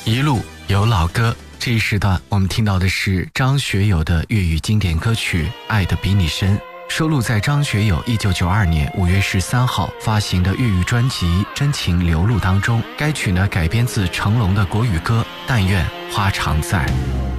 一路有老歌，这一时段我们听到的是张学友的粤语经典歌曲《爱得比你深》，收录在张学友1992年5月13号发行的粤语专辑《真情流露》当中。该曲呢改编自成龙的国语歌《但愿花常在》。